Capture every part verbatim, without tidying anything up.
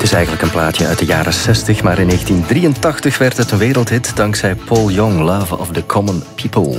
is eigenlijk een plaatje uit de jaren zestig, maar in negentien drieëntachtig werd het een wereldhit dankzij Paul Young, Love of the Common People.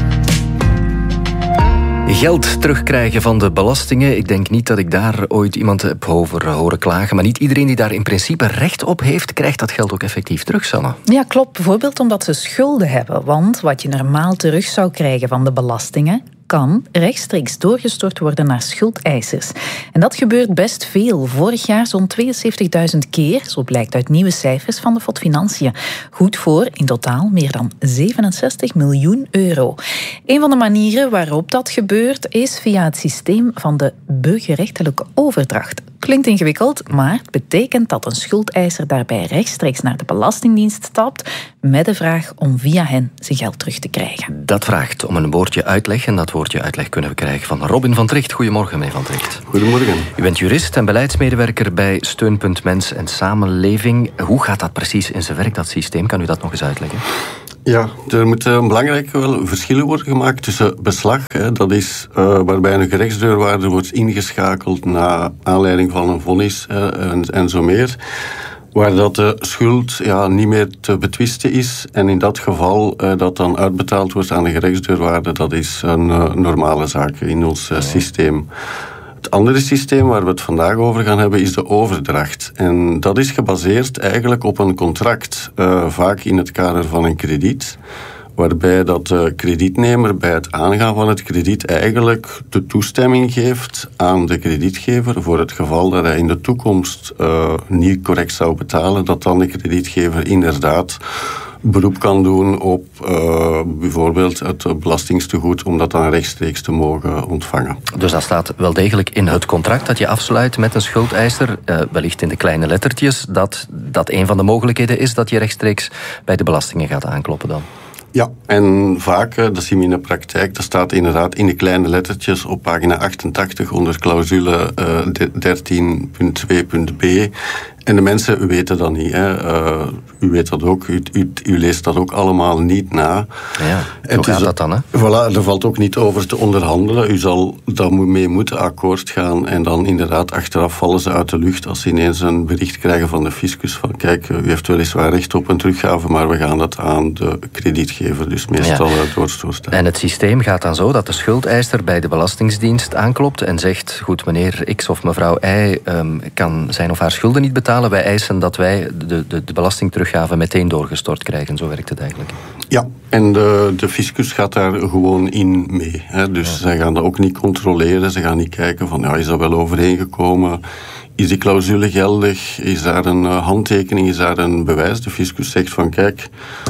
Geld terugkrijgen van de belastingen. Ik denk niet dat ik daar ooit iemand heb over horen klagen. Maar niet iedereen die daar in principe recht op heeft, krijgt dat geld ook effectief terug, Sanne. Ja, klopt. Bijvoorbeeld omdat ze schulden hebben. Want wat je normaal terug zou krijgen van de belastingen, kan rechtstreeks doorgestort worden naar schuldeisers. En dat gebeurt best veel. Vorig jaar zo'n tweeënzeventigduizend keer, zo blijkt uit nieuwe cijfers van de F O D Financiën. Goed voor in totaal meer dan zevenenzestig miljoen euro. Een van de manieren waarop dat gebeurt is via het systeem van de burgerrechtelijke overdracht. Klinkt ingewikkeld, maar het betekent dat een schuldeiser daarbij rechtstreeks naar de Belastingdienst stapt met de vraag om via hen zijn geld terug te krijgen. Dat vraagt om een woordje uitleg en dat woordje uitleg kunnen we krijgen van Robin van Tricht. Goedemorgen, meneer Van Tricht. Goedemorgen. U bent jurist en beleidsmedewerker bij Steunpunt Mens en Samenleving. Hoe gaat dat precies in zijn werk, dat systeem? Kan u dat nog eens uitleggen? Ja, er moeten belangrijk wel verschillen worden gemaakt tussen beslag. Hè, dat is uh, waarbij een gerechtsdeurwaarder wordt ingeschakeld na aanleiding van een vonnis uh, en, en zo meer. Waar dat de schuld ja, niet meer te betwisten is. En in dat geval uh, dat dan uitbetaald wordt aan de gerechtsdeurwaarder, dat is een uh, normale zaak in ons uh, systeem. Het andere systeem waar we het vandaag over gaan hebben is de overdracht. En dat is gebaseerd eigenlijk op een contract, uh, vaak in het kader van een krediet, waarbij dat de kredietnemer bij het aangaan van het krediet eigenlijk de toestemming geeft aan de kredietgever voor het geval dat hij in de toekomst uh, niet correct zou betalen, dat dan de kredietgever inderdaad beroep kan doen op uh, bijvoorbeeld het belastingstegoed om dat dan rechtstreeks te mogen ontvangen. Dus dat staat wel degelijk in het contract dat je afsluit met een schuldeiser, uh, wellicht in de kleine lettertjes, dat dat een van de mogelijkheden is dat je rechtstreeks bij de belastingen gaat aankloppen dan. Ja, en vaak, dat zien we in de praktijk, dat staat inderdaad in de kleine lettertjes op pagina achtentachtig onder clausule uh, dertien punt twee punt b. En de mensen weten dat niet. Hè. Uh, u weet dat ook, u, u, u leest dat ook allemaal niet na. Ja, hoe gaat dat dan? Hè? Voilà, er valt ook niet over te onderhandelen. U zal daarmee moeten akkoord gaan en dan inderdaad achteraf vallen ze uit de lucht als ze ineens een bericht krijgen van de fiscus van kijk, u heeft weliswaar recht op een teruggave, maar we gaan dat aan de kredietgever, dus meestal ja. doorstoten. En het systeem gaat dan zo dat de schuldeiser bij de Belastingdienst aanklopt en zegt, goed, meneer X of mevrouw Y um, kan zijn of haar schulden niet betalen. Wij eisen dat wij de, de, de belastingteruggave meteen doorgestort krijgen. Zo werkt het eigenlijk. Ja, en de, de fiscus gaat daar gewoon in mee. Hè. Dus ja. zij gaan dat ook niet controleren. Ze gaan niet kijken van, ja, is dat wel overeengekomen? Is die clausule geldig? Is daar een uh, handtekening? Is daar een bewijs? De fiscus zegt van, kijk,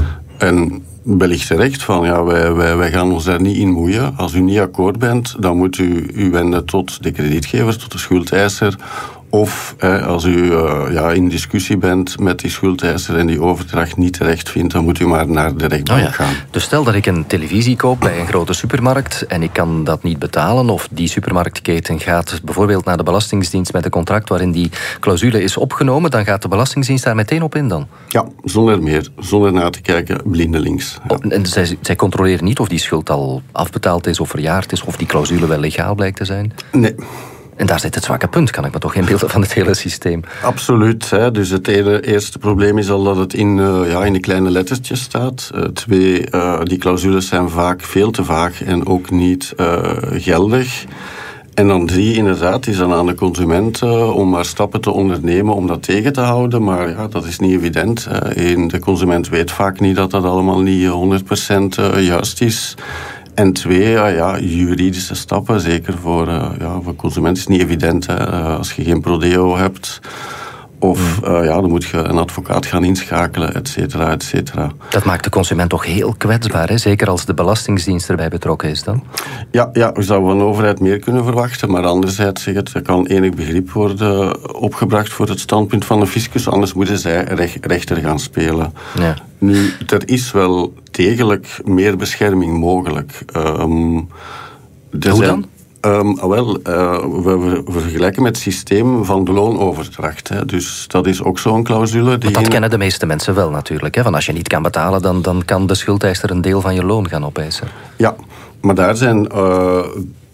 en wellicht terecht van, ja, wij, wij, wij gaan ons daar niet in moeien. Als u niet akkoord bent, dan moet u u wenden tot de kredietgever, tot de schuldeiser. Of eh, als u uh, ja, in discussie bent met die schuldeiser en die overdracht niet terecht vindt, dan moet u maar naar de rechtbank oh ja. gaan. Dus stel dat ik een televisie koop bij een grote supermarkt en ik kan dat niet betalen, of die supermarktketen gaat bijvoorbeeld naar de Belastingdienst met een contract waarin die clausule is opgenomen, dan gaat de Belastingdienst daar meteen op in dan? Ja, zonder meer. Zonder na te kijken, blindelings. Ja. Oh, en zij, zij controleren niet of die schuld al afbetaald is of verjaard is, of die clausule wel legaal blijkt te zijn? Nee. En daar zit het zwakke punt, kan ik me toch inbeelden van het hele systeem. Absoluut. Hè. Dus het ene, eerste probleem is al dat het in, uh, ja, in de kleine lettertjes staat. Uh, twee, uh, die clausules zijn vaak veel te vaag en ook niet uh, geldig. En dan drie, inderdaad, is dan aan de consument uh, om maar stappen te ondernemen om dat tegen te houden. Maar ja, dat is niet evident. Uh, en de consument weet vaak niet dat dat allemaal niet honderd procent uh, juist is. En twee, ja, ja, juridische stappen, zeker voor, uh, ja, voor consumenten is niet evident. Hè. Uh, als je geen prodeo hebt, of uh, ja, dan moet je een advocaat gaan inschakelen, et cetera, et cetera. Dat maakt de consument toch heel kwetsbaar, hè? Zeker als de Belastingdienst erbij betrokken is dan? Ja, ja, we zouden van de overheid meer kunnen verwachten, maar anderzijds zeg het, er kan enig begrip worden opgebracht voor het standpunt van de fiscus, anders moeten zij rech- rechter gaan spelen. Ja. Nu, er is wel degelijk meer bescherming mogelijk. Um, Hoe zijn... dan? Um, wel, uh, we, we, we vergelijken met het systeem van de loonoverdracht. Hè. Dus dat is ook zo'n clausule. Die Want dat in... kennen de meeste mensen wel natuurlijk. Hè? Van als je niet kan betalen, dan, dan kan de schuldeiser een deel van je loon gaan opeisen. Ja, maar daar zijn... Uh,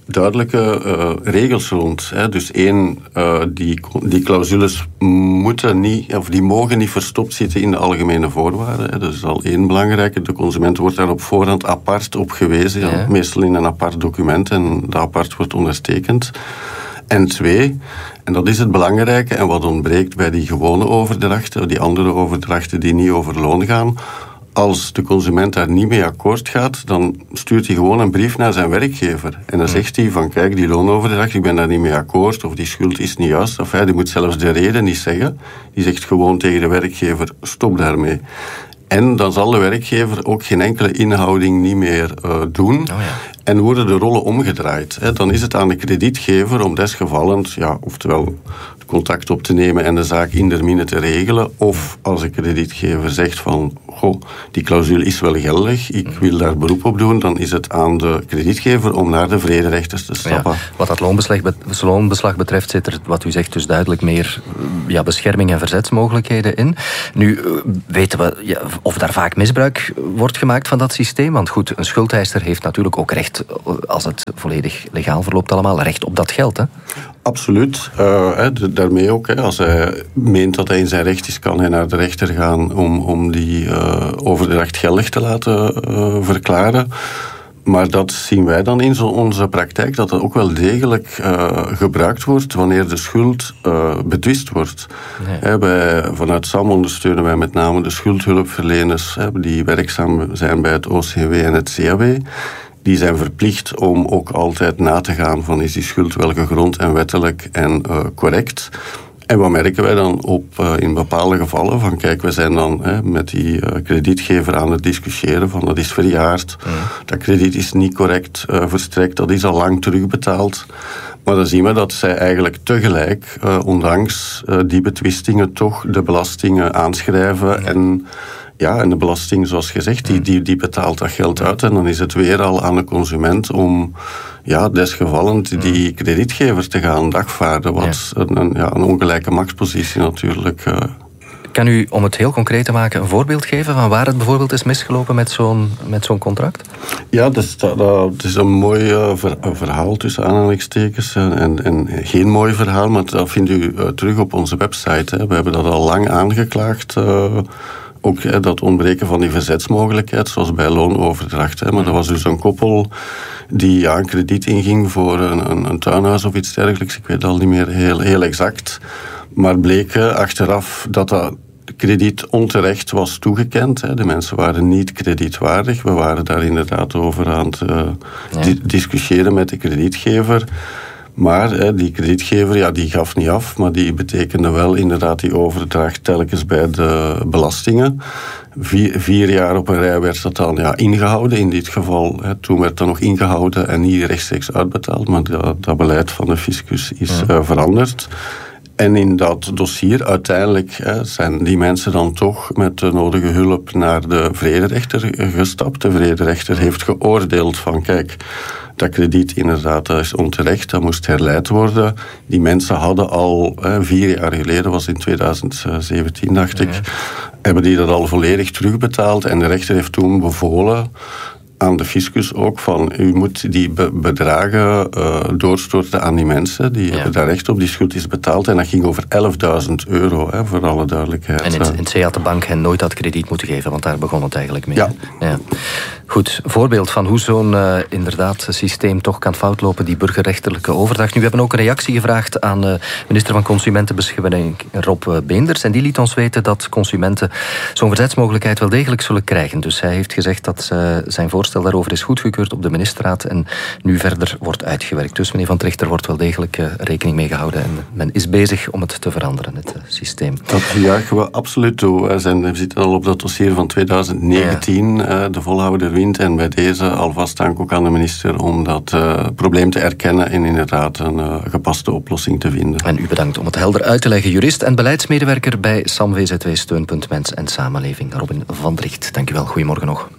duidelijke uh, regels rond. Hè. Dus één, uh, die, die clausules moeten niet, of die mogen niet verstopt zitten in de algemene voorwaarden. Hè. Dat is al één belangrijke. De consument wordt daar op voorhand apart op gewezen, ja. Ja, meestal in een apart document en dat apart wordt ondertekend. En twee, en dat is het belangrijke en wat ontbreekt bij die gewone overdrachten, die andere overdrachten die niet over loon gaan. Als de consument daar niet mee akkoord gaat, dan stuurt hij gewoon een brief naar zijn werkgever. En dan zegt hij van, kijk, die loonoverdracht, ik ben daar niet mee akkoord, of die schuld is niet juist. Of hij die moet zelfs de reden niet zeggen. Die zegt gewoon tegen de werkgever, stop daarmee. En dan zal de werkgever ook geen enkele inhouding niet meer uh, doen. Oh ja. En worden de rollen omgedraaid. Hè. Dan is het aan de kredietgever om desgevallend, ja, oftewel contact op te nemen en de zaak in termine te regelen. Of als de kredietgever zegt van, goh, die clausule is wel geldig, ik wil daar beroep op doen, dan is het aan de kredietgever om naar de vrederechters te stappen. Ja, wat dat loonbeslag, loonbeslag betreft zit er, wat u zegt, dus duidelijk meer ja, bescherming en verzetsmogelijkheden in. Nu weten we ja, of daar vaak misbruik wordt gemaakt van dat systeem, want goed, een schuldeiser heeft natuurlijk ook recht, als het volledig legaal verloopt allemaal, recht op dat geld, hè? Absoluut. Uh, hè, daarmee ook. Hè, als hij meent dat hij in zijn recht is, kan hij naar de rechter gaan om, om die uh, overdracht geldig te laten uh, verklaren. Maar dat zien wij dan in zo onze praktijk, dat dat ook wel degelijk uh, gebruikt wordt wanneer de schuld uh, betwist wordt. Nee. He, bij, vanuit S A M ondersteunen wij met name de schuldhulpverleners he, die werkzaam zijn bij het O C W en het C A W. Die zijn verplicht om ook altijd na te gaan van is die schuld wel gegrond en wettelijk en uh, correct. En wat merken wij dan op uh, in bepaalde gevallen? Van kijk, we zijn dan hè, met die uh, kredietgever aan het discussiëren van dat is verjaard, mm. dat krediet is niet correct uh, verstrekt, dat is al lang terugbetaald. Maar dan zien we dat zij eigenlijk tegelijk, uh, ondanks uh, die betwistingen, toch de belastingen aanschrijven. Mm. En, ja, en de belasting, zoals gezegd, die, die, die betaalt dat geld uit. En dan is het weer al aan de consument om ja, desgevallend die kredietgever te gaan dagvaarden. Wat ja. Een, ja, een ongelijke machtspositie natuurlijk. Uh. Kan u, om het heel concreet te maken, een voorbeeld geven van waar het bijvoorbeeld is misgelopen met zo'n, met zo'n contract? Ja, dat is, dat, dat is een mooi uh, ver, verhaal tussen aanhalingstekens. En, en geen mooi verhaal, maar dat vindt u uh, terug op onze website. Hè. We hebben dat al lang aangeklaagd. Uh, Ook hè, dat ontbreken van die verzetsmogelijkheid, zoals bij loonoverdracht. Hè. Maar dat was dus een koppel die ja, een krediet inging voor een, een, een tuinhuis of iets dergelijks. Ik weet al niet meer heel, heel exact. Maar bleek achteraf dat dat krediet onterecht was toegekend. Hè. De mensen waren niet kredietwaardig. We waren daar inderdaad over aan het uh, ja. di- discussiëren met de kredietgever. Maar hè, die kredietgever, ja, die gaf niet af, maar die betekende wel inderdaad die overdracht telkens bij de belastingen. Vier, vier jaar op een rij werd dat dan ja, ingehouden. In dit geval, hè, toen werd dat nog ingehouden en niet rechtstreeks uitbetaald, maar dat, dat beleid van de fiscus is ja. uh, veranderd. En in dat dossier uiteindelijk hè, zijn die mensen dan toch met de nodige hulp naar de vrederechter gestapt. De vrederechter heeft geoordeeld van kijk, dat krediet inderdaad dat is onterecht, dat moest herleid worden. Die mensen hadden al hè, vier jaar geleden, was in tweeduizend zeventien dacht ik, ja. hebben die dat al volledig terugbetaald. En de rechter heeft toen bevolen aan de fiscus ook van u moet die be- bedragen uh, doorstorten aan die mensen. Die ja. hebben daar recht op, die schuld is betaald. En dat ging over elfduizend euro, hè, voor alle duidelijkheid. En in, in C had de bank hen nooit dat krediet moeten geven, want daar begon het eigenlijk mee. Ja. ja. Goed, voorbeeld van hoe zo'n uh, inderdaad systeem toch kan foutlopen, die burgerrechtelijke overdracht. Nu, we hebben ook een reactie gevraagd aan uh, minister van Consumentenbescherming Rob Beenders. En die liet ons weten dat consumenten zo'n verzetsmogelijkheid wel degelijk zullen krijgen. Dus hij heeft gezegd dat uh, zijn voorstel daarover is goedgekeurd op de ministerraad en nu verder wordt uitgewerkt. Dus meneer Van Trichter, wordt wel degelijk uh, rekening mee gehouden en men is bezig om het te veranderen, het uh, systeem. Dat juichen we absoluut toe. We, zijn, we zitten al op dat dossier van tweeduizend negentien, ja. uh, de volhouder wint. En bij deze alvast dank ook aan de minister om dat uh, probleem te erkennen en inderdaad een uh, gepaste oplossing te vinden. En u bedankt om het helder uit te leggen. Jurist en beleidsmedewerker bij S A M V Z W Steunpunt Mens en Samenleving, Robin van Dricht. Dank u wel. Goedemorgen nog.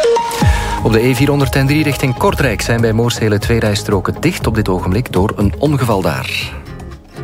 Op de E vierhonderddrie richting Kortrijk zijn bij Moorsele twee rijstroken dicht op dit ogenblik door een ongeval daar.